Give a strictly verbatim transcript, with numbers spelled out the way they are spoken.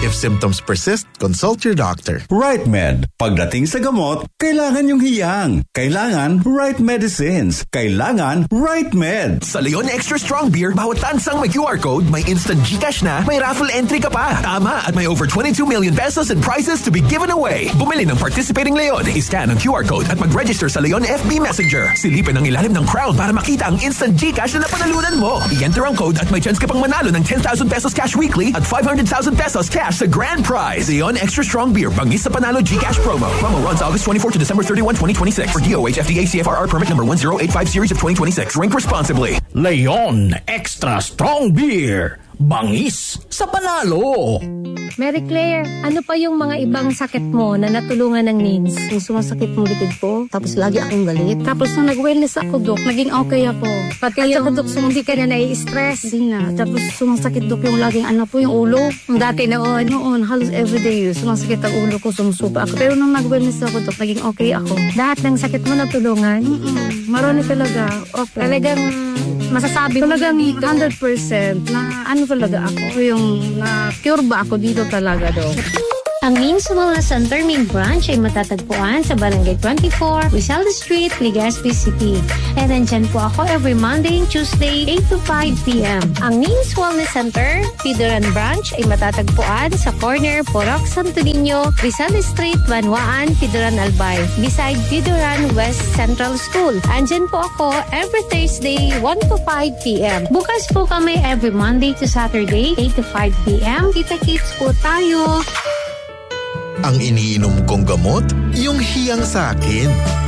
If symptoms persist, consult your doctor. Right Med. Pagdating sa gamot, kailangan yung hiyang. Kailangan right medicines. Kailangan right med. Sa Leon Extra Strong Beer, bawat tansang may Q R code, may instant GCash na, may raffle entry ka pa. Tama, at may over twenty-two million pesos in prizes to be given away. Bumili ng participating Leon, i-scan ang Q R code at mag-register sa Leon F B Messenger. Silipin ang ilalim ng crown para makita ang instant GCash na napanalunan mo. I-enter ang code at may chance ka pang manalo ng ten thousand pesos cash weekly at five hundred thousand pesos cash sa grand prize. Leon Extra Strong Beer, bangis sa panalo GCash promo. Promo runs August twenty-fourth to December thirty-first, twenty twenty-six. For D O H F D A C F R R permit number one zero eight five series of twenty twenty-six. Drink responsibly. Leon Extra Strong Beer, bangis sa panalo. Mary Claire, ano pa yung mga ibang sakit mo na natulungan ng Nins? Yung sumasakit mong likod ko, tapos lagi akong galit. Tapos nung nag-wellness ako, Dok, naging okay ako. Pati At yung... saka, Dok, hindi ka na nai-stress. Hindi na. Tapos sumasakit, Dok, yung laging ano po, yung ulo. Dati noon. Noon, halos everyday sumasakit ang ulo ko, sumusupa ako. Pero nung nag-wellness ako, Dok, naging okay ako. Lahat ng sakit mo natulungan? Mm-mm. Marami talaga. Okay. Talagang masasabi mo talagang dito? one hundred percent na ano talaga ako. Yung na-cure ba ako dito talaga, Dok. Ang Nins Wellness Center main branch ay matatagpuan sa Barangay twenty-four, Rizal Street, Legazpi City. And nandyan po ako every Monday and Tuesday, eight to five p.m. Ang Nins Wellness Center, Pidoran Branch ay matatagpuan sa corner Porac, Santo Niño, Rizal Street, Banwaan, Pidoran Albay, beside Pidoran West Central School. Andyan po ako every Thursday, one to five p.m. Bukas po kami every Monday to Saturday, eight to five p.m. Kita-kits po tayo. Ang iniinom kong gamot, yung hiyang sa akin.